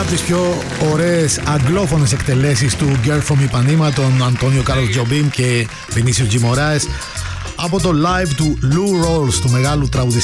από τις πιο ωραίες αγγλόφωνες εκτελέσεις του Girl From Ipanema, τον Αντώνιο Κάρλος Τζομπίμ και Βινίσιο Τζι Μωράες, από το live του Lou Rawls, του μεγάλου τραγουδιστή